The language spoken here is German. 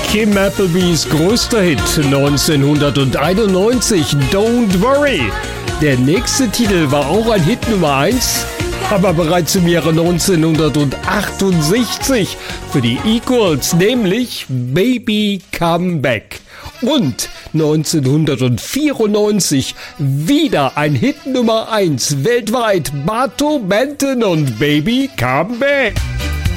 Kim Applebys größter Hit 1991, Don't Worry. Der nächste Titel war auch ein Hit Nummer 1, aber bereits im Jahre 1968 für die Equals, nämlich Baby Come Back. Und 1994 wieder ein Hit Nummer 1 weltweit, Bato Benton und Baby Come Back.